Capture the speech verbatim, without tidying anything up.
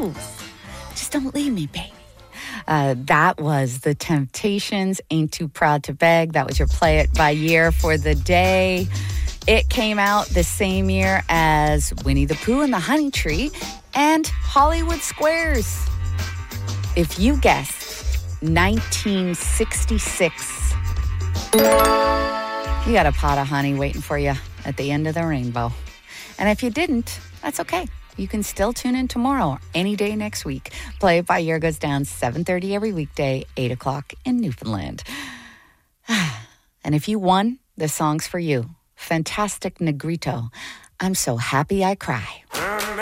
close. Just don't leave me, baby. Uh, that was The Temptations, Ain't Too Proud to Beg. That was your Play It By Year for the day. It came out the same year as Winnie the Pooh and the Honey Tree and Hollywood Squares. If you guessed nineteen sixty-six, you got a pot of honey waiting for you at the end of the rainbow. And if you didn't, that's okay. You can still tune in tomorrow or any day next week. Play It By Year goes down seven thirty every weekday, eight o'clock in Newfoundland. And if you won, this song's for you. Fantastic Negrito. I'm So Happy I Cry.